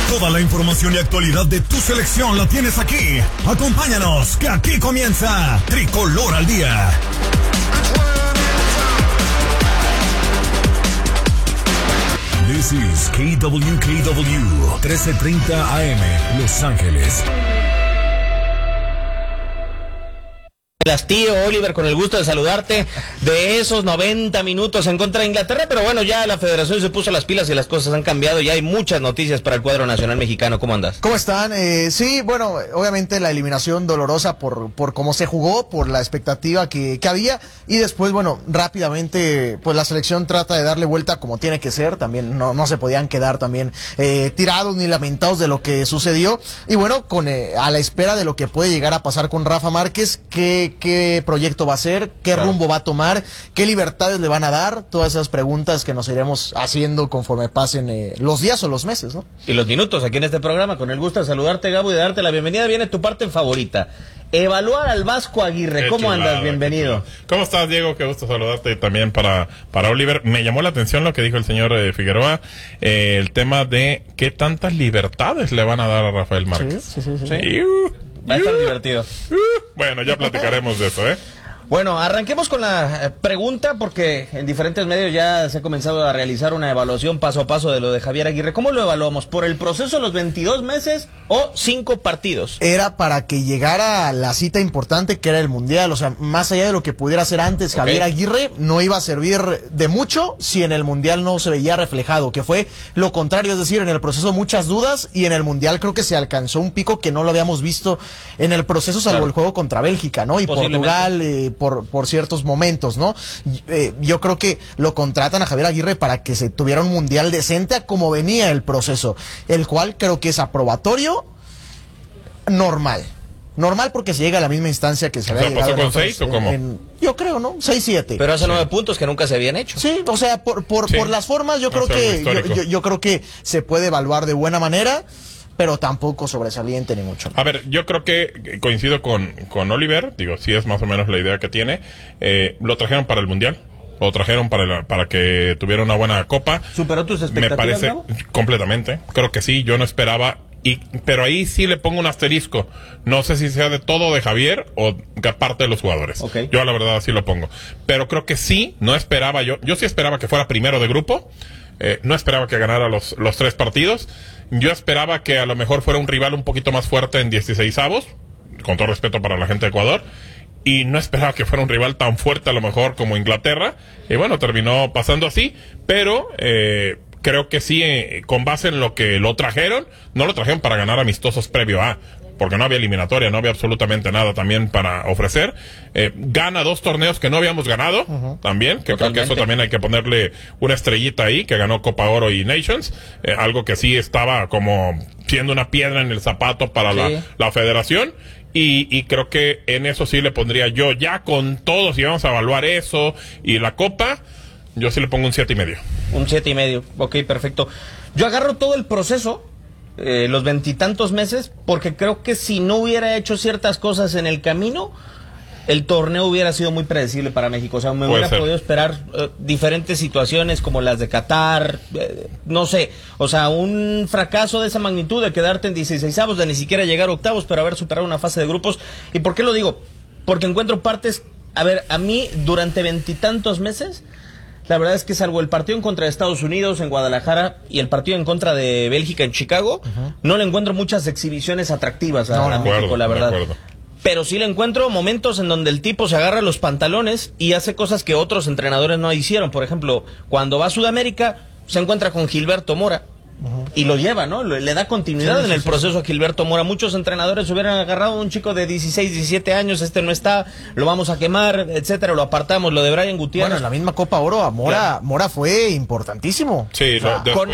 Toda la información y actualidad de tu selección la tienes aquí. Acompáñanos, que aquí comienza Tricolor al Día. This is KWKW 1330 AM, Los Ángeles. Tío Oliver, con el gusto de saludarte de esos 90 minutos en contra de Inglaterra, pero bueno, ya la federación se puso las pilas y las cosas han cambiado, ya hay muchas noticias para el cuadro nacional mexicano. ¿Cómo andas? ¿Cómo están? Sí, bueno, obviamente la eliminación dolorosa por cómo se jugó, por la expectativa que había, y después, bueno, rápidamente, pues la selección trata de darle vuelta como tiene que ser, también no se podían quedar también tirados ni lamentados de lo que sucedió, y bueno, a la espera de lo que puede llegar a pasar con Rafa Márquez, qué proyecto va a ser, qué rumbo va a tomar, qué libertades le van a dar, todas esas preguntas que nos iremos haciendo conforme pasen los días o los meses, ¿no? Y los minutos aquí en este programa, con el gusto de saludarte, Gabo, y de darte la bienvenida. Viene tu parte favorita, evaluar al Vasco Aguirre. ¿Cómo andas? Bienvenido. ¿Cómo estás, Diego? Qué gusto saludarte también para Oliver. Me llamó la atención lo que dijo el señor Figueroa, el tema de qué tantas libertades le van a dar a Rafael Márquez. Sí. Va a estar divertido. Bueno, ya platicaremos de eso, ¿eh? Bueno, arranquemos con la pregunta, porque en diferentes medios ya se ha comenzado a realizar una evaluación paso a paso de lo de Javier Aguirre. ¿Cómo lo evaluamos? ¿Por el proceso de los 22 meses o 5 partidos? Era para que llegara a la cita importante que era el Mundial. O sea, más allá de lo que pudiera hacer antes Javier Aguirre, no iba a servir de mucho si en el Mundial no se veía reflejado, que fue lo contrario. Es decir, en el proceso muchas dudas, y en el Mundial creo que se alcanzó un pico que no lo habíamos visto en el proceso, salvo el juego contra Bélgica, ¿no? Y Portugal, por ciertos momentos, ¿no? Yo creo que lo contratan a Javier Aguirre para que se tuviera un Mundial decente a como venía el proceso, el cual creo que es aprobatorio, normal porque se llega a la misma instancia que se había llegado. ¿Pasó con 6 o cómo? Yo creo, ¿no? 6-7. Pero hace 9 puntos que nunca se habían hecho. Sí, o sea, por las formas yo creo que yo creo que se puede evaluar de buena manera, pero tampoco sobresaliente ni mucho. A ver, yo creo que coincido con Oliver, digo, sí es más o menos la idea que tiene. Lo trajeron para el Mundial, lo trajeron para que tuviera una buena copa. ¿Superó tus expectativas, me parece, ¿no? Completamente, creo que sí, yo no esperaba, pero ahí sí le pongo un asterisco. No sé si sea de todo de Javier o de parte de los jugadores. Yo la verdad sí lo pongo. Pero creo que sí, no esperaba yo sí esperaba que fuera primero de grupo. No esperaba que ganara los 3 partidos. Yo esperaba que a lo mejor fuera un rival un poquito más fuerte en 16avos, con todo respeto para la gente de Ecuador, y no esperaba que fuera un rival tan fuerte a lo mejor como Inglaterra, y bueno, terminó pasando así, pero creo que sí, con base en lo que lo trajeron, no lo trajeron para ganar amistosos previo a, porque no había eliminatoria, no había absolutamente nada también para ofrecer. Gana 2 torneos que no habíamos ganado, también, que creo que eso también hay que ponerle una estrellita ahí, que ganó Copa Oro y Nations, algo que sí estaba como siendo una piedra en el zapato para la federación, y creo que en eso sí le pondría yo, ya con todo, si vamos a evaluar eso y la Copa, yo sí le pongo un 7.5. Un 7.5, ok, perfecto. Yo agarro todo el proceso, los 20 y tantos meses, porque creo que si no hubiera hecho ciertas cosas en el camino, el torneo hubiera sido muy predecible para México. O sea, me hubiera podido esperar diferentes situaciones como las de Qatar, no sé, o sea, un fracaso de esa magnitud, de quedarte en 16avos, de ni siquiera llegar a octavos, pero haber superado una fase de grupos. ¿Y por qué lo digo? Porque encuentro partes, a ver, a mí durante 20 y tantos meses, la verdad es que salvo el partido en contra de Estados Unidos en Guadalajara y el partido en contra de Bélgica en Chicago, no le encuentro muchas exhibiciones atractivas a México, la verdad. Pero sí le encuentro momentos en donde el tipo se agarra los pantalones y hace cosas que otros entrenadores no hicieron. Por ejemplo, cuando va a Sudamérica, se encuentra con Gilberto Mora. Y lo lleva, ¿no? Le da continuidad en el proceso a Gilberto Mora. Muchos entrenadores hubieran agarrado a un chico de 16, 17 años, no está, lo vamos a quemar, etcétera, lo apartamos. Lo de Brian Gutiérrez. Bueno, en la misma Copa Oro a Mora fue importantísimo. Sí, con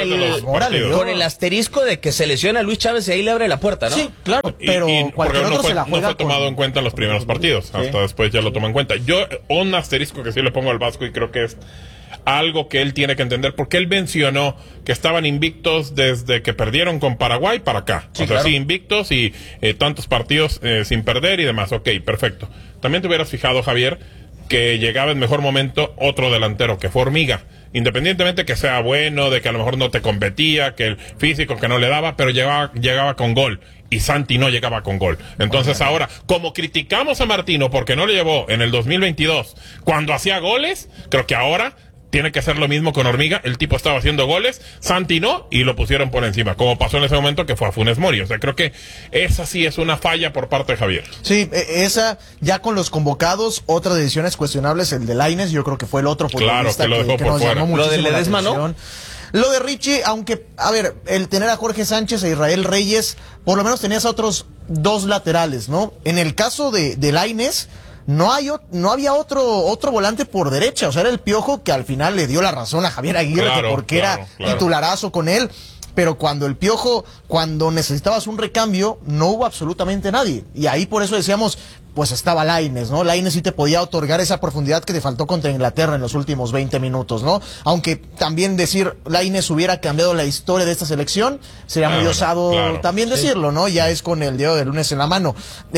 el asterisco de que se lesiona a Luis Chávez y ahí le abre la puerta, ¿no? Sí, claro, pero cualquier otro se la juega. No fue tomado en cuenta en los primeros partidos, hasta después ya lo toma en cuenta. Yo, un asterisco que sí le pongo al Vasco, y creo que es algo que él tiene que entender, porque él mencionó que estaban invictos desde que perdieron con Paraguay para acá. Sí, invictos y tantos partidos sin perder y demás. Ok, perfecto. También te hubieras fijado, Javier, que llegaba en mejor momento otro delantero, que fue Hormiga. Independientemente que sea bueno, de que a lo mejor no te competía, que el físico que no le daba, pero llegaba con gol. Y Santi no llegaba con gol. Entonces ahora, como criticamos a Martino porque no le llevó en el 2022 cuando hacía goles, creo que ahora tiene que hacer lo mismo con Hormiga. El tipo estaba haciendo goles, Santi no, y lo pusieron por encima, como pasó en ese momento que fue a Funes Mori. O sea, creo que esa sí es una falla por parte de Javier. Sí, esa, ya con los convocados, otras decisiones cuestionables, el de Lainez, yo creo que fue el otro Claro, futbolista que lo dejó por nos fuera. llamó Lo de muchísimo la Ledesma, atención. Lo de Richie, aunque, a ver, el tener a Jorge Sánchez e Israel Reyes, por lo menos tenías a otros dos laterales, ¿no? En el caso de Lainez, no había otro volante por derecha, o sea, era el Piojo que al final le dio la razón a Javier Aguirre, Claro, porque era titularazo con él, pero cuando el Piojo, cuando necesitabas un recambio, no hubo absolutamente nadie, y ahí por eso decíamos, pues estaba Lainez, ¿no? Lainez sí te podía otorgar esa profundidad que te faltó contra Inglaterra en los últimos 20 minutos, ¿no? Aunque también decir Lainez hubiera cambiado la historia de esta selección, sería muy osado también decirlo, ¿no? Ya es con el dedo de lunes en la mano.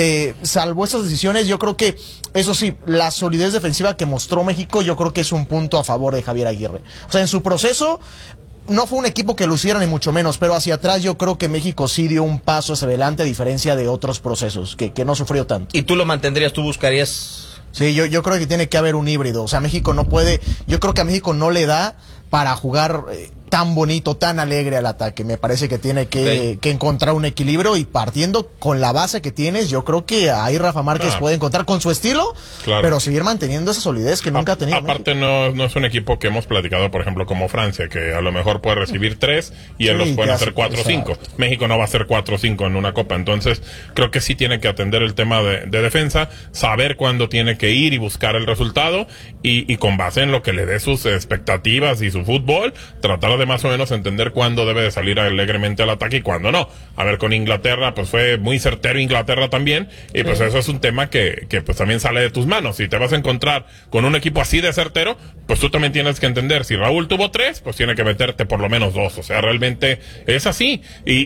Salvo esas decisiones, yo creo que, eso sí, la solidez defensiva que mostró México, yo creo que es un punto a favor de Javier Aguirre. O sea, en su proceso, no fue un equipo que luciera ni mucho menos, pero hacia atrás yo creo que México sí dio un paso hacia adelante a diferencia de otros procesos, que no sufrió tanto. ¿Y tú lo mantendrías, tú buscarías? Sí, yo creo que tiene que haber un híbrido, o sea, México no puede, yo creo que a México no le da para jugar tan bonito, tan alegre al ataque. Me parece que tiene que encontrar un equilibrio, y partiendo con la base que tienes, yo creo que ahí Rafa Márquez puede encontrar con su estilo, pero seguir manteniendo esa solidez que nunca ha tenido. Aparte no es un equipo que hemos platicado, por ejemplo, como Francia, que a lo mejor puede recibir 3 y él los pueden hacer 4 o 5. México no va a hacer 4 o 5 en una copa, entonces creo que sí tiene que atender el tema de defensa, saber cuándo tiene que ir y buscar el resultado, y con base en lo que le dé sus expectativas y su fútbol, tratar de más o menos entender cuándo debe de salir alegremente al ataque y cuándo no. A ver, con Inglaterra, pues fue muy certero Inglaterra también, y pues eso es un tema que pues también sale de tus manos. Si te vas a encontrar con un equipo así de certero, pues tú también tienes que entender, si Raúl tuvo 3, pues tiene que meterte por lo menos 2, o sea, realmente es así,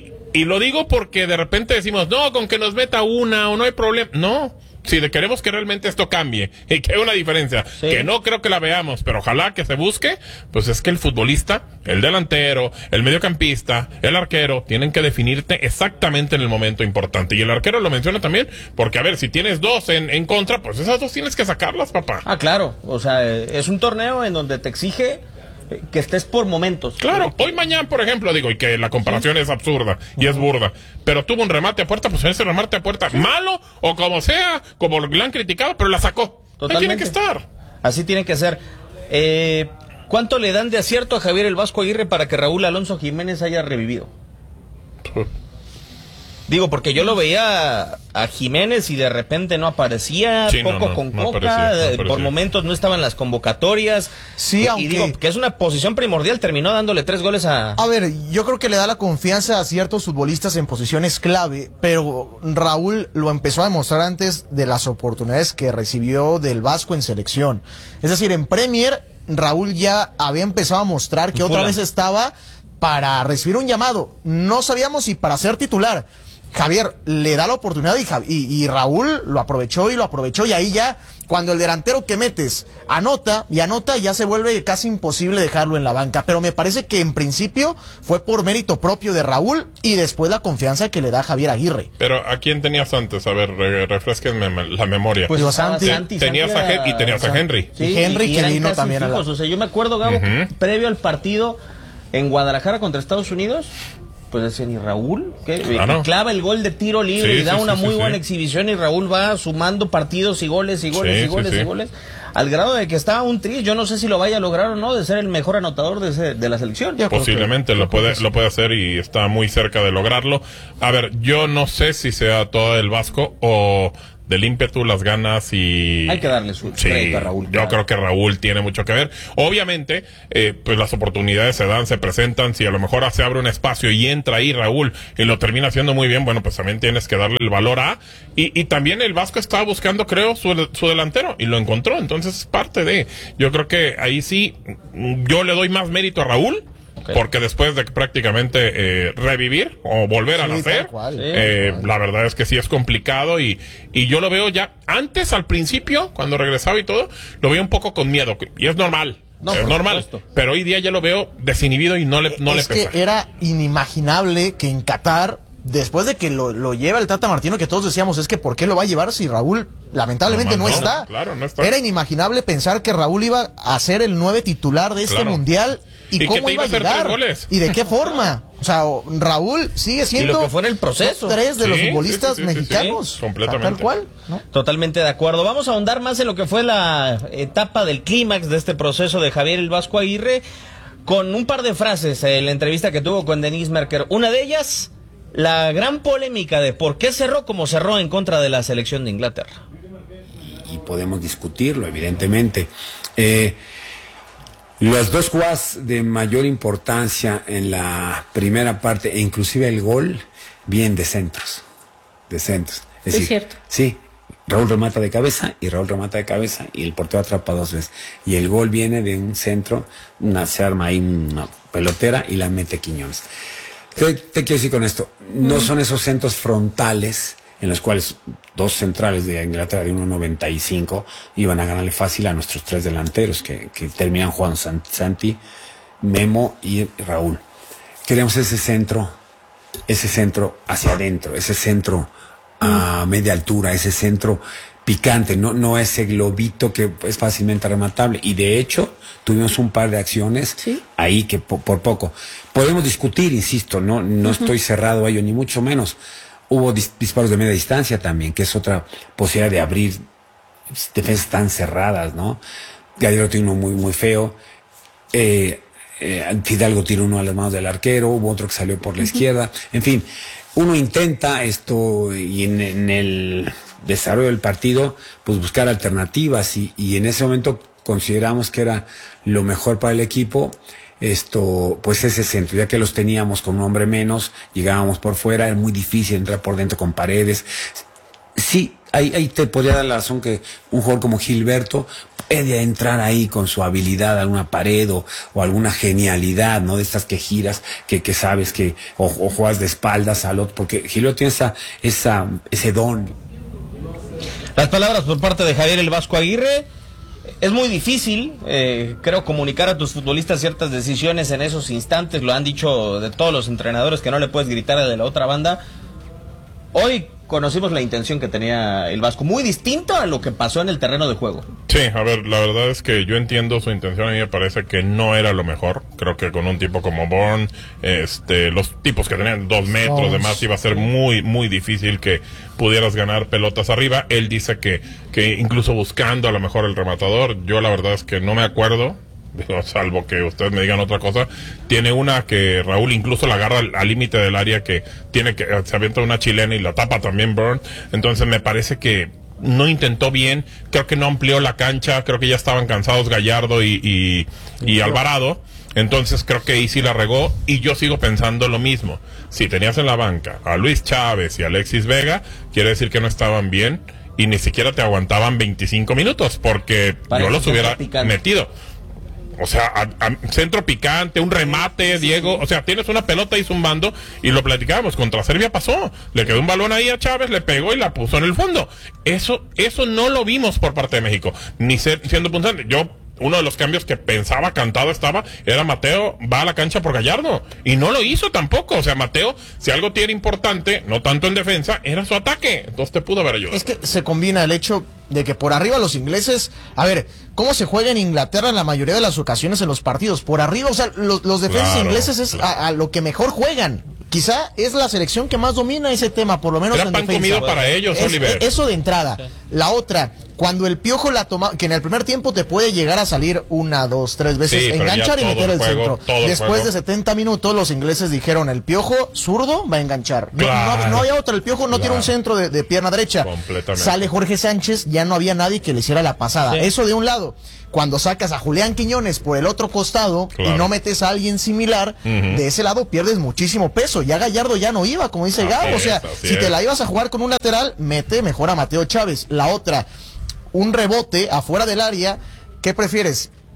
y lo digo porque de repente decimos, no, con que nos meta una o no hay problema, no. Si queremos que realmente esto cambie y que haya una diferencia, que no creo que la veamos, pero ojalá que se busque, pues es que el futbolista, el delantero, el mediocampista, el arquero, tienen que definirte exactamente en el momento importante. Y el arquero lo menciona también, porque a ver, si tienes 2 en contra, pues esas 2 tienes que sacarlas, papá. Ah, claro, o sea, es un torneo en donde te exige que estés por momentos. Claro, hoy mañana, por ejemplo, digo, y que la comparación es absurda y es burda, pero tuvo un remate a puerta, pues ese remate a puerta, malo o como sea, como le han criticado, pero la sacó. Totalmente. Ahí tiene que estar. Así tiene que ser. ¿Cuánto le dan de acierto a Javier el Vasco Aguirre para que Raúl Alonso Jiménez haya revivido? Digo, porque yo lo veía a Jiménez y de repente no aparecía, con Coca, aparecía. Por momentos no estaban las convocatorias. Sí, y digo, que es una posición primordial, terminó dándole 3 goles a... A ver, yo creo que le da la confianza a ciertos futbolistas en posiciones clave, pero Raúl lo empezó a demostrar antes de las oportunidades que recibió del Vasco en selección. Es decir, en Premier, Raúl ya había empezado a mostrar que otra vez estaba para recibir un llamado. No sabíamos si para ser titular. Javier le da la oportunidad y Raúl lo aprovechó, y ahí ya, cuando el delantero que metes anota, ya se vuelve casi imposible dejarlo en la banca. Pero me parece que en principio fue por mérito propio de Raúl y después la confianza que le da Javier Aguirre. Pero ¿a quién tenías antes? A ver, refresquenme la memoria. Pues Santi. Tenías a Henry. Sí, y Henry que vino también fijos. O sea, yo me acuerdo, Gabo, previo al partido en Guadalajara contra Estados Unidos, pues decían, ¿y Raúl? ¿Qué? Claro. Clava el gol de tiro libre y da una muy buena exhibición, y Raúl va sumando partidos y goles, al grado de que estaba un tri. Yo no sé si lo vaya a lograr o no, de ser el mejor anotador de la selección. Posiblemente lo puede hacer, y está muy cerca de lograrlo. A ver, yo no sé si sea todo el Vasco o del ímpetu, las ganas, y hay que darle su crédito a Raúl. Yo creo que Raúl tiene mucho que ver. Obviamente, pues las oportunidades se dan, se presentan. Si a lo mejor se abre un espacio y entra ahí Raúl y lo termina haciendo muy bien, bueno, pues también tienes que darle el valor a. Y también el Vasco estaba buscando, creo, su delantero, y lo encontró. Entonces, parte de. Yo creo que ahí sí, yo le doy más mérito a Raúl porque después de prácticamente revivir o volver a nacer, la verdad es que sí es complicado y yo lo veo ya antes, al principio, cuando regresaba y todo, lo veo un poco con miedo, y es normal. No, es normal, pero hoy día ya lo veo desinhibido y no le pesa. Es que era inimaginable que en Qatar, después de que lo lleva el Tata Martino, que todos decíamos, es que ¿por qué lo va a llevar si Raúl lamentablemente no está? Claro, no está. Era inimaginable pensar que Raúl iba a ser el 9 titular de este mundial y cómo iba a llegar y de qué forma. O sea, Raúl sigue siendo y lo que fue en el proceso. 3 de los futbolistas mexicanos. Completamente. Tal cual, ¿no? Totalmente de acuerdo. Vamos a ahondar más en lo que fue la etapa del clímax de este proceso de Javier el Vasco Aguirre con un par de frases en la entrevista que tuvo con Denise Merker. Una de ellas, la gran polémica de por qué cerró como cerró en contra de la selección de Inglaterra. Y podemos discutirlo, evidentemente. Las dos jugadas de mayor importancia en la primera parte, e inclusive el gol, bien de centros. Es decir, cierto. Sí, Raúl remata de cabeza y el portero atrapa 2 veces. Y el gol viene de un centro, se arma ahí una pelotera y la mete Quiñones. ¿Qué te quiero decir con esto? No son esos centros frontales en los cuales 2 centrales de Inglaterra de 1.95 iban a ganarle fácil a nuestros 3 delanteros que terminan jugando Santi, Memo y Raúl. Queremos ese centro hacia adentro, ese centro a media altura, ese centro picante, no ese globito que es fácilmente rematable. Y de hecho tuvimos un par de acciones ahí que por poco. Podemos discutir, insisto, no estoy cerrado a ello, ni mucho menos. Hubo disparos de media distancia también, que es otra posibilidad de abrir defensas tan cerradas, ¿no? Gallero tiene uno muy, muy feo. Fidalgo tiró uno a las manos del arquero, hubo otro que salió por la izquierda. En fin, uno intenta esto y en el desarrollo del partido, pues buscar alternativas y en ese momento consideramos que era lo mejor para el equipo. Pues ese centro, ya que los teníamos con un hombre menos, llegábamos por fuera, era muy difícil entrar por dentro con Paredes. Sí, ahí te podría dar la razón que un jugador como Gilberto puede entrar ahí con su habilidad a alguna pared o alguna genialidad, ¿no? De estas que giras, que sabes que, o juegas de espaldas al otro, porque Gilberto tiene ese don. Las palabras por parte de Javier el Vasco Aguirre. Es muy difícil, creo, comunicar a tus futbolistas ciertas decisiones en esos instantes. Lo han dicho de todos los entrenadores, que no le puedes gritar a de la otra banda. Hoy conocimos la intención que tenía el Vasco, muy distinto a lo que pasó en el terreno de juego. Sí, a ver, la verdad es que yo entiendo su intención, a mí me parece que no era lo mejor. Creo que con un tipo como Bourne, los tipos que tenían 2 metros de más, iba a ser muy, muy difícil que pudieras ganar pelotas arriba. Él dice que incluso buscando a lo mejor el rematador, yo la verdad es que no me acuerdo. Salvo que ustedes me digan otra cosa. Tiene una que Raúl incluso la agarra al límite del área, que se avienta una chilena y la tapa también Bourne. Entonces me parece que no intentó bien, creo que no amplió la cancha, creo que ya estaban cansados Gallardo y Alvarado. Entonces creo que ahí sí la regó, y yo sigo pensando lo mismo. Si tenías en la banca a Luis Chávez y Alexis Vega, quiere decir que no estaban bien y ni siquiera te aguantaban 25 minutos, porque yo los hubiera metido. O sea, centro picante, un remate, Diego. O sea, tienes una pelota y zumbando, y lo platicábamos, contra Serbia pasó. Le quedó un balón ahí a Chávez, le pegó y la puso en el fondo. Eso no lo vimos por parte de México, ni siendo punzante. Uno de los cambios que pensaba cantado era Mateo va a la cancha por Gallardo, y no lo hizo tampoco. O sea, Mateo, si algo tiene importante, no tanto en defensa, era su ataque. Entonces te pudo haber ayudado. Es que se combina el hecho de que por arriba los ingleses, a ver, ¿cómo se juega en Inglaterra en la mayoría de las ocasiones en los partidos? Por arriba, o sea, los defensas ingleses es a lo que mejor juegan. Quizá es la selección que más domina ese tema, por lo menos era en pan defensa. Comido para ellos, Oliver. Eso de entrada. Sí. La otra, cuando el Piojo la toma, que en el primer tiempo te puede llegar a salir 1, 2, 3 veces, enganchar y meter el centro. Después de 70 minutos, los ingleses dijeron, el Piojo zurdo va a enganchar. Claro. No había otra, el Piojo no tiene un centro de pierna derecha. Sale Jorge Sánchez, ya no había nadie que le hiciera la pasada. Sí. Eso de un lado. Cuando sacas a Julián Quiñones por el otro costado y no metes a alguien similar, de ese lado pierdes muchísimo peso. Ya Gallardo ya no iba, como dice Gabo. O sea, si te la ibas a jugar con un lateral, mete mejor a Mateo Chávez. La otra, un rebote afuera del área, ¿qué prefieres?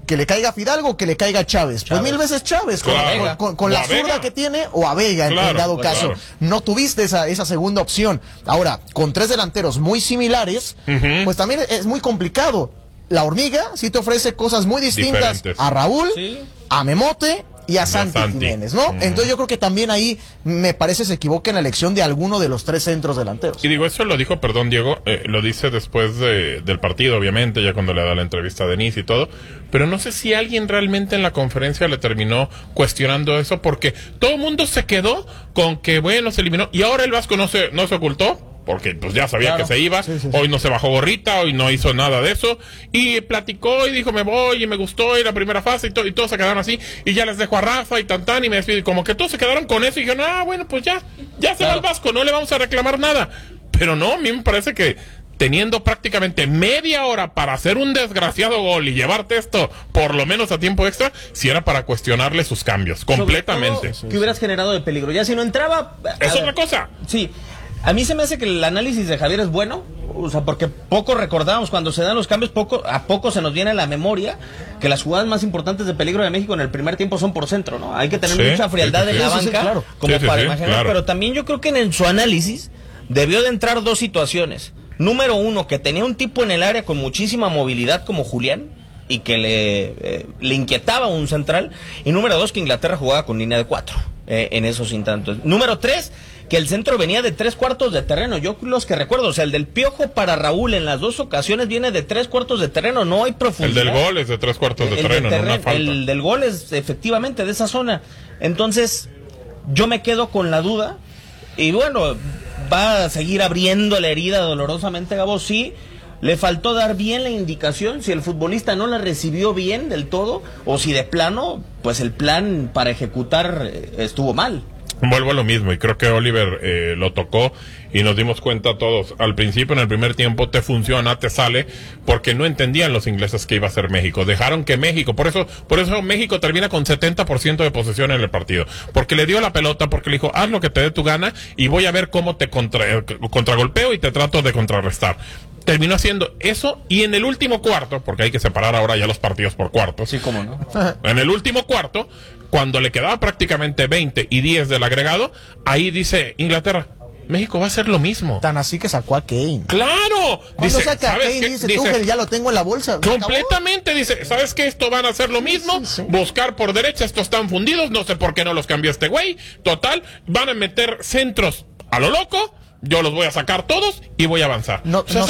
que le caiga Fidalgo, que le caiga Chávez. Pues 1000 veces Chávez, Claro. con la zurda que tiene, o a Vega, en dado caso. Claro. No tuviste esa segunda opción. Ahora, con 3 delanteros muy similares, pues también es muy complicado. La Hormiga sí te ofrece cosas muy distintas Diferentes. a Raúl, a Memote y a Santi Jiménez, ¿no? Entonces yo creo que también ahí me parece se equivoca en la elección de alguno de los 3 centros delanteros. Y digo, eso lo dijo, perdón Diego, lo dice después del partido, obviamente, ya cuando le da la entrevista a Denise y todo, pero no sé si alguien realmente en la conferencia le terminó cuestionando eso, porque todo el mundo se quedó con que, bueno, se eliminó, y ahora el Vasco no se ocultó, porque pues ya sabía que se iba, hoy no se bajó gorrita, hoy no hizo nada de eso, y platicó y dijo me voy y me gustó y la primera fase y todos se quedaron así, y ya les dejo a Rafa y Tantán y me despido, y como que todos se quedaron con eso y dijeron, bueno, pues ya se va el Vasco, no le vamos a reclamar nada, pero no, a mí me parece que teniendo prácticamente media hora para hacer un desgraciado gol y llevarte esto por lo menos a tiempo extra, si era para cuestionarle sus cambios, completamente. ¿Qué hubieras generado de peligro? Ya si no entraba... Es otra cosa. Sí. A mí se me hace que el análisis de Javier es bueno, o sea, porque poco recordamos cuando se dan los cambios, a poco se nos viene a la memoria que las jugadas más importantes de peligro de México en el primer tiempo son por centro, ¿no? Hay que tener mucha frialdad en la banca, como para imaginar, pero también yo creo que en su análisis debió de entrar 2 situaciones. Número 1, que tenía un tipo en el área con muchísima movilidad como Julián, y que le inquietaba un central, y número 2, que Inglaterra jugaba con línea de 4 en esos instantes. Número 3, que el centro venía de 3/4 de terreno. Yo los que recuerdo, o sea, el del Piojo para Raúl en las 2 ocasiones viene de 3/4 de terreno, no hay profundidad. El del gol es de 3/4 de terreno, no una falta. El del gol es efectivamente de esa zona. Entonces, yo me quedo con la duda, y bueno, va a seguir abriendo la herida dolorosamente, Gabo, sí. Le faltó dar bien la indicación, si el futbolista no la recibió bien del todo, o si de plano, pues el plan para ejecutar estuvo mal. Vuelvo a lo mismo, y creo que Oliver lo tocó y nos dimos cuenta todos. Al principio, en el primer tiempo, te funciona, te sale, porque no entendían los ingleses que iba a ser México. Dejaron que México, por eso México termina con 70% de posesión en el partido. Porque le dio la pelota, porque le dijo, haz lo que te dé tu gana y voy a ver cómo te contragolpeo y te trato de contrarrestar. Terminó haciendo eso, y en el último cuarto, porque hay que separar ahora ya los partidos por cuartos. Sí, cómo no. En el último cuarto, cuando le quedaba prácticamente 20 y 10 del agregado, ahí dice Inglaterra, México va a hacer lo mismo. Tan así que sacó a Kane. ¡Claro! Cuando saca a Kane, dice Tuchel, ya lo tengo en la bolsa. Completamente, dice, ¿sabes qué? Esto van a hacer lo mismo, buscar por derecha, estos están fundidos, no sé por qué no los cambió este güey, total, van a meter centros a lo loco, yo los voy a sacar todos y voy a avanzar.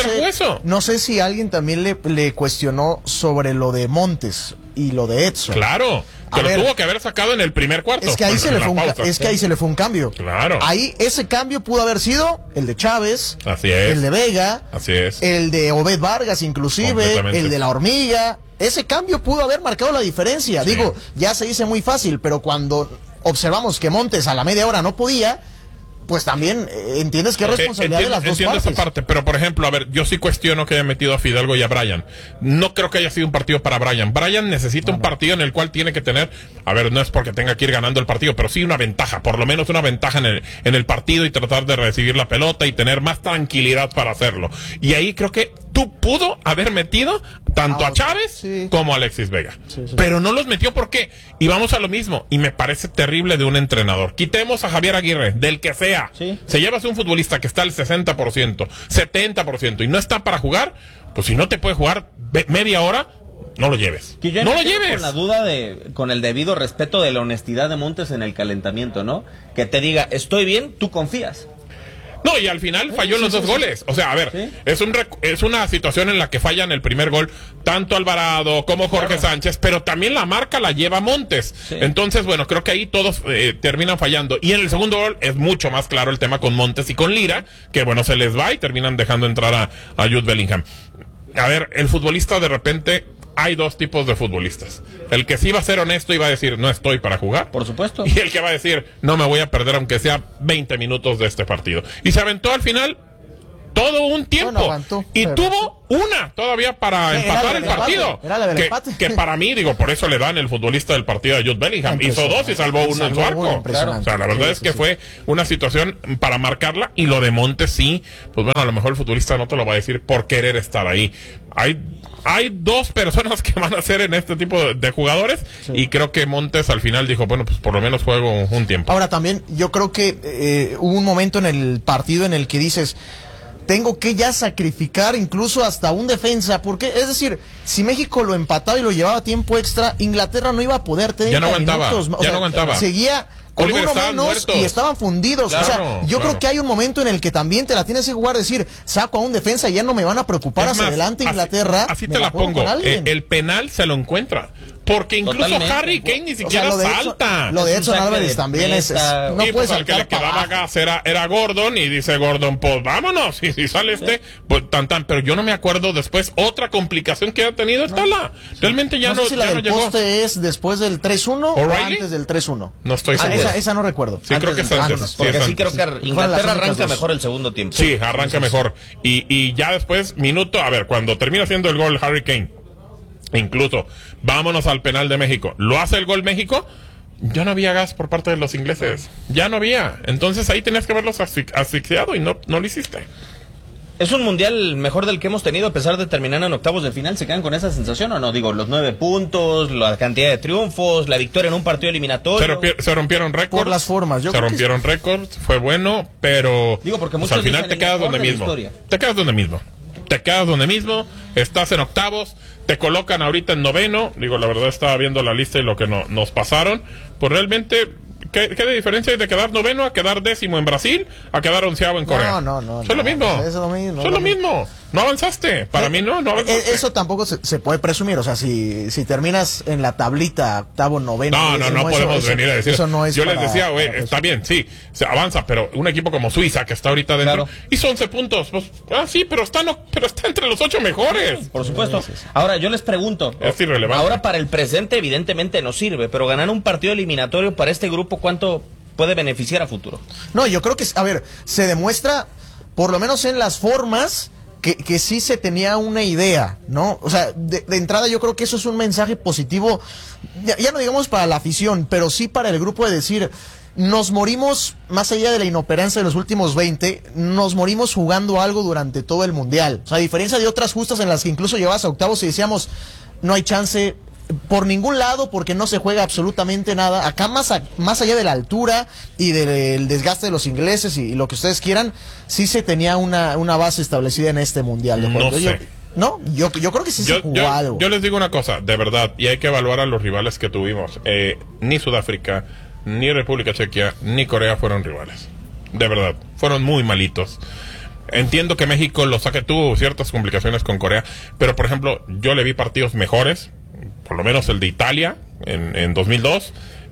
No sé si alguien también le cuestionó sobre lo de Montes y lo de Edson. Claro, que lo tuvo que haber sacado en el primer cuarto. Es que ahí se le fue un cambio. Claro. Ahí ese cambio pudo haber sido el de Chávez, así es, el de Vega, así es, el de Obed Vargas inclusive, el de la Hormiga. Ese cambio pudo haber marcado la diferencia. Sí. Digo, ya se dice muy fácil, pero cuando observamos que Montes a la media hora no podía, pues también entiendes que es responsabilidad de las dos partes. Esa parte, pero por ejemplo, a ver, yo sí cuestiono que haya metido a Fidalgo y a Brian. No creo que haya sido un partido para Brian. Brian necesita un partido en el cual tiene que tener, a ver, no es porque tenga que ir ganando el partido, pero sí una ventaja, por lo menos una ventaja en el partido, y tratar de recibir la pelota y tener más tranquilidad para hacerlo. Y ahí creo que tú pudo haber metido tanto a Chávez como a Alexis Vega. Sí. Pero no los metió, ¿por qué? Y vamos a lo mismo, y me parece terrible de un entrenador. Quitemos a Javier Aguirre, del que sea. Sí. Se llevas un futbolista que está al 60%, 70% y no está para jugar, pues si no te puede jugar media hora, no lo lleves. No lo lleves. Con la duda con el debido respeto de la honestidad de Montes en el calentamiento, ¿no? Que te diga, estoy bien, tú confías. No, y al final falló en los dos goles. O sea, a ver, es una situación en la que fallan el primer gol tanto Alvarado como Jorge Sánchez, pero también la marca la lleva Montes. Sí. Entonces, bueno, creo que ahí todos terminan fallando. Y en el segundo gol es mucho más claro el tema con Montes y con Lira, que bueno, se les va y terminan dejando entrar a Jude Bellingham. A ver, el futbolista de repente... Hay dos tipos de futbolistas. El que sí va a ser honesto y va a decir, no estoy para jugar. Por supuesto. Y el que va a decir, no me voy a perder aunque sea 20 minutos de este partido. Y se aventó al final todo un tiempo. Bueno, aguantó, y pero... tuvo una todavía para empatar el partido. Era la del empate. Que para mí, digo, por eso le dan el futbolista del partido a Jude Bellingham. Hizo 2 y salvó uno en su arco. Claro. O sea, la verdad es que fue una situación para marcarla. Y lo de Montes sí, pues bueno, a lo mejor el futbolista no te lo va a decir por querer estar ahí. Hay 2 personas que van a ser en este tipo de jugadores, y creo que Montes al final dijo, bueno, pues por lo menos juego un tiempo. Ahora también yo creo que hubo un momento en el partido en el que dices, tengo que ya sacrificar incluso hasta un defensa, porque es decir, si México lo empataba y lo llevaba a tiempo extra, Inglaterra no iba a poder tener ya no aguantaba, minutos, no aguantaba. Seguía con Oliver, uno menos muertos. Y estaban fundidos. Claro, o sea, yo creo que hay un momento en el que también te la tienes que jugar, decir, saco a un defensa y ya no me van a preocupar hacia adelante Inglaterra. Así te la pongo. El penal se lo encuentra. Porque incluso Totalmente. Harry Kane ni siquiera salta. Lo de Edson Álvarez también es no puede pues al que le quedaba gas era Gordon, y dice Gordon, pues vámonos, y si sale pues pero yo no me acuerdo después otra complicación que ha tenido realmente ya no sé si la del llegó. Poste es después del 3-1 o antes del 3-1. No estoy seguro. Esa no recuerdo. Sí, creo que es antes. Porque sí creo que Inglaterra arranca mejor el segundo tiempo. Sí, arranca mejor. Y ya después, cuando termina haciendo el gol Harry Kane, incluso, vámonos al penal de México. ¿Lo hace el gol México? Ya no había gas por parte de los ingleses. Ya no había. Entonces ahí tenías que haberlos asfixiado y no lo hiciste. ¿Es un mundial mejor del que hemos tenido a pesar de terminar en octavos de final? ¿Se quedan con esa sensación o no? Digo, los 9 puntos, la cantidad de triunfos, la victoria en un partido eliminatorio. Se rompieron récords. Por las formas. Se rompieron récords, fue bueno, pero digo, porque al final te quedas donde mismo. Te quedas donde mismo, estás en octavos, te colocan ahorita en noveno. Digo, la verdad estaba viendo la lista y lo que nos pasaron. Pues realmente, ¿qué de diferencia hay de quedar noveno a quedar 10º en Brasil a quedar 11º en Corea? No. Es lo mismo. Es lo mismo. Es lo mismo. No avanzaste. Para mí no avanzaste. Eso tampoco se puede presumir. O sea, si terminas en la tablita, octavo, noveno. No podemos venir a decir. Eso no es Yo les decía, güey, está bien, sí, se avanza, pero un equipo como Suiza, que está ahorita dentro, hizo 11 puntos. Pues, sí, pero está entre los 8 mejores. Por supuesto. Ahora, yo les pregunto. Es irrelevante. Ahora, para el presente, evidentemente no sirve, pero ganar un partido eliminatorio para este grupo, ¿cuánto puede beneficiar a futuro? No, yo creo que, se demuestra, por lo menos en las formas, que sí se tenía una idea, ¿no? O sea, de entrada yo creo que eso es un mensaje positivo, ya no digamos para la afición, pero sí para el grupo, de decir, nos morimos, más allá de la inoperancia de los últimos 20, nos morimos jugando algo durante todo el Mundial. O sea, a diferencia de otras justas en las que incluso llegabas a octavos y decíamos, no hay chance por ningún lado porque no se juega absolutamente nada. Acá más allá de la altura y del desgaste de los ingleses y lo que ustedes quieran, sí se tenía una base establecida en este Mundial de juego. Yo creo que sí se jugó algo. Yo les digo una cosa, de verdad, y hay que evaluar a los rivales que tuvimos. Ni Sudáfrica, ni República Chequia, ni Corea fueron rivales. De verdad, fueron muy malitos. Entiendo que México tuvo ciertas complicaciones con Corea, pero por ejemplo, yo le vi partidos mejores, por lo menos el de Italia en 2002.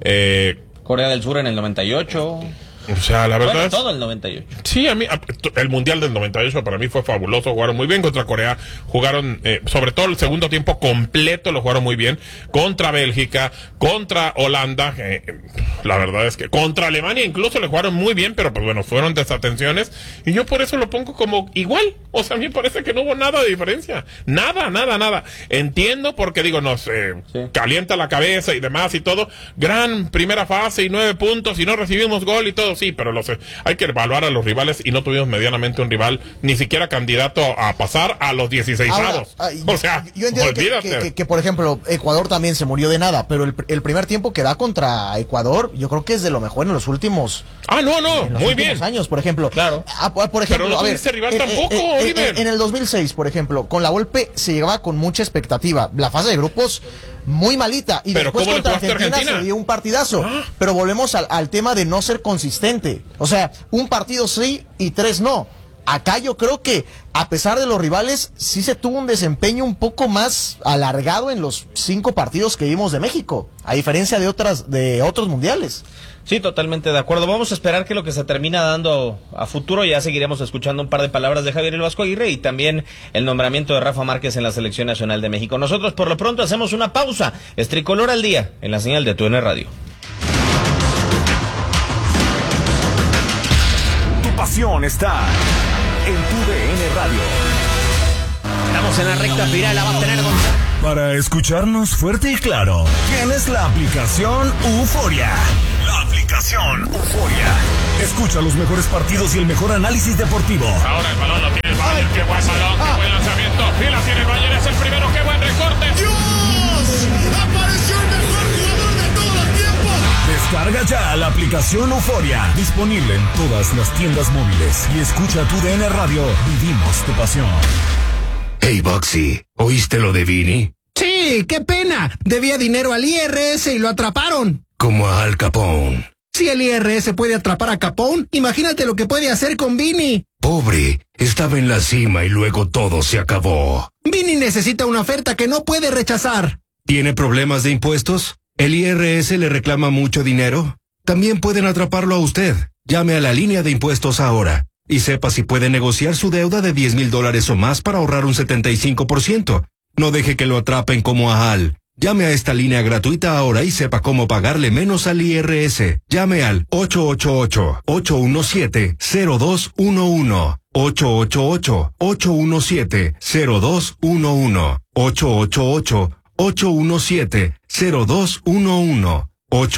Corea del Sur en el 98. O sea, la verdad todo el 98. Sí, el Mundial del 98 para mí fue fabuloso. Jugaron muy bien contra Corea. Jugaron, sobre todo el segundo tiempo completo lo jugaron muy bien. Contra Bélgica, contra Holanda. La verdad es que contra Alemania incluso le jugaron muy bien, pero pues bueno, fueron desatenciones. Y yo por eso lo pongo como igual. O sea, a mí me parece que no hubo nada de diferencia. Nada. Entiendo porque digo, nos calienta la cabeza y demás y todo. Gran primera fase y 9 puntos y no recibimos gol y todo. Sí, pero hay que evaluar a los rivales y no tuvimos medianamente un rival ni siquiera candidato a pasar a los 16avos. O sea, yo entiendo que, por ejemplo, Ecuador también se murió de nada, pero el primer tiempo que da contra Ecuador, yo creo que es de lo mejor en los últimos muy bien años, por ejemplo. Claro. Por ejemplo, pero no tuviste rival tampoco, Oliver. En el 2006, por ejemplo, con la Volpe se llegaba con mucha expectativa. La fase de grupos muy malita. Y pero después contra Argentina se dio un partidazo. Pero volvemos al tema de no ser consistente. O sea, un partido sí y 3 no. Acá yo creo que, a pesar de los rivales, sí se tuvo un desempeño un poco más alargado en los 5 partidos que vimos de México, a diferencia de otros mundiales. Sí, totalmente de acuerdo. Vamos a esperar que lo que se termina dando a futuro, ya seguiremos escuchando un par de palabras de Javier El Vasco Aguirre y también el nombramiento de Rafa Márquez en la Selección Nacional de México. Nosotros por lo pronto hacemos una pausa. Es Tricolor al Día en la señal de TUDN Radio. Tu pasión está en tu DN Radio. Estamos en la recta final, la va a tener Para escucharnos fuerte y claro, tienes la aplicación Euforia. La aplicación Euforia. Escucha los mejores partidos y el mejor análisis deportivo. Ahora el balón lo tiene el Bayern. Qué buen balón, qué buen lanzamiento. Y la tiene el Bayern, es el primero. Qué buen recorte. ¡Dios! ¡Apareció el mejor jugador de todos los tiempos! Descarga ya la aplicación Euforia. Disponible en todas las tiendas móviles. Y escucha tu DN Radio. Vivimos tu pasión. Hey, Boxy, ¿oíste lo de Vini? Sí, qué pena. Debía dinero al IRS y lo atraparon. Como a Al Capone. Si el IRS puede atrapar a Capone, imagínate lo que puede hacer con Vini. Pobre, estaba en la cima y luego todo se acabó. Vini necesita una oferta que no puede rechazar. ¿Tiene problemas de impuestos? ¿El IRS le reclama mucho dinero? También pueden atraparlo a usted. Llame a la línea de impuestos ahora. Y sepa si puede negociar su deuda de $10,000 o más para ahorrar un 75%. No deje que lo atrapen como a Al. Llame a esta línea gratuita ahora y sepa cómo pagarle menos al IRS. Llame al 888-817-0211. 888-817-0211. 888-817-0211.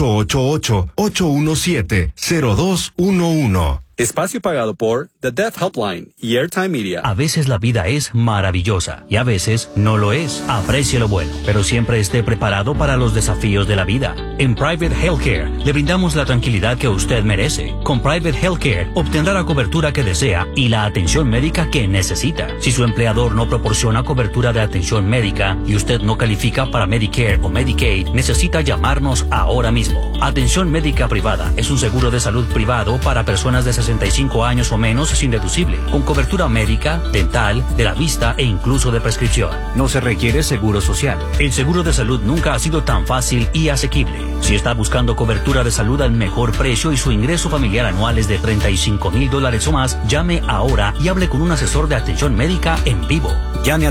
888-817-0211. Espacio pagado por The Deaf Helpline y Airtime Media. A veces la vida es maravillosa y a veces no lo es. Aprecie lo bueno, pero siempre esté preparado para los desafíos de la vida. En Private Healthcare le brindamos la tranquilidad que usted merece. Con Private Healthcare obtendrá la cobertura que desea y la atención médica que necesita. Si su empleador no proporciona cobertura de atención médica y usted no califica para Medicare o Medicaid, necesita llamarnos ahora mismo. Atención médica privada es un seguro de salud privado para personas de 65 años o menos sin deducible, con cobertura médica, dental, de la vista e incluso de prescripción. No se requiere seguro social. El seguro de salud nunca ha sido tan fácil y asequible. Si está buscando cobertura de salud al mejor precio y su ingreso familiar anual es de $35,000 o más, llame ahora y hable con un asesor de atención médica en vivo. Llame al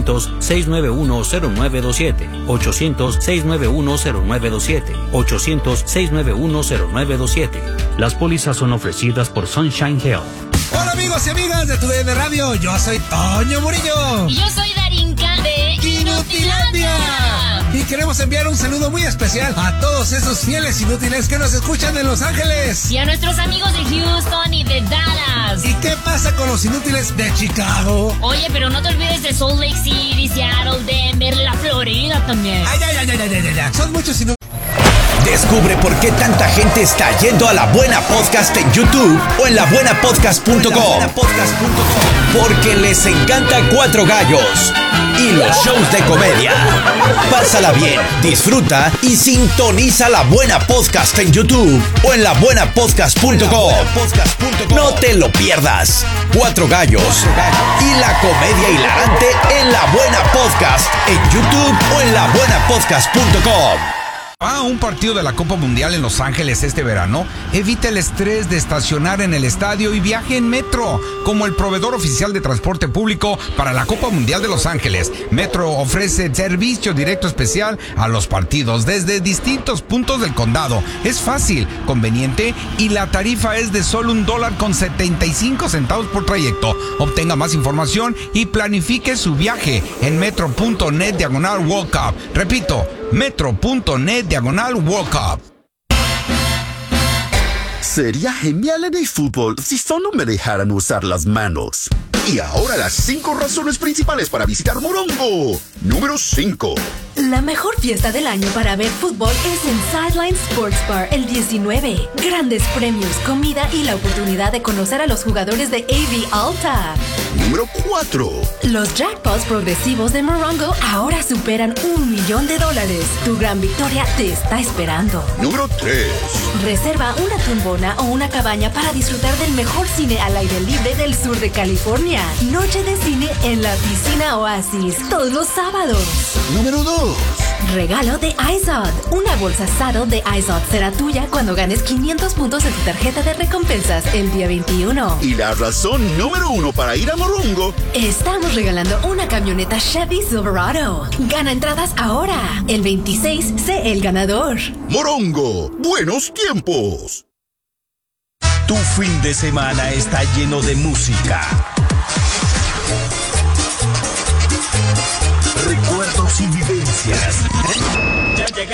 800-691-0927, 800-691-0927, 800-691-0927. Las pólizas son ofrecidas por Sunshine Health. Hola amigos y amigas de tu DN Radio, yo soy Toño Murillo. Y yo soy Darinka de Inutilandia. Y queremos enviar un saludo muy especial a todos esos fieles inútiles que nos escuchan en Los Ángeles. Y a nuestros amigos de Houston y de Dallas. ¿Y qué pasa con los inútiles de Chicago? Oye, pero no te olvides de Salt Lake City, Seattle, Denver, la Florida también. Ay. Son muchos inútiles. Descubre por qué tanta gente está yendo a La Buena Podcast en YouTube o en labuenapodcast.com. Porque les encanta Cuatro Gallos y los shows de comedia. Pásala bien, disfruta y sintoniza La Buena Podcast en YouTube o en labuenapodcast.com. No te lo pierdas. Cuatro Gallos y la comedia hilarante en La Buena Podcast en YouTube o en labuenapodcast.com. Va a un partido de la Copa Mundial en Los Ángeles este verano, evite el estrés de estacionar en el estadio y viaje en Metro, como el proveedor oficial de transporte público para la Copa Mundial de Los Ángeles. Metro ofrece servicio directo especial a los partidos desde distintos puntos del condado. Es fácil, conveniente y la tarifa es de solo $1.75 por trayecto. Obtenga más información y planifique su viaje en metro.net/World Cup. Repito, metro.net/World Cup. Sería genial en el fútbol si solo me dejaran usar las manos. Y ahora las 5 razones principales para visitar Morongo. Número 5. La mejor fiesta del año para ver fútbol es en Sideline Sports Bar el 19. Grandes premios, comida y la oportunidad de conocer a los jugadores de AV Alta. Número 4. Los jackpots progresivos de Morongo ahora superan $1 millón. Tu gran victoria te está esperando. Número 3. Reserva una tumbona o una cabaña para disfrutar del mejor cine al aire libre del sur de California. Noche de cine en la piscina Oasis, todos los sábados. Número 2. Regalo de iZod. Una bolsa Saddle de iZod será tuya cuando ganes 500 puntos en tu tarjeta de recompensas el día 21. Y la razón número 1 para ir a Morongo. Estamos regalando una camioneta Chevy Silverado. Gana entradas ahora. El 26, sé el ganador. Morongo, buenos tiempos. Tu fin de semana está lleno de música,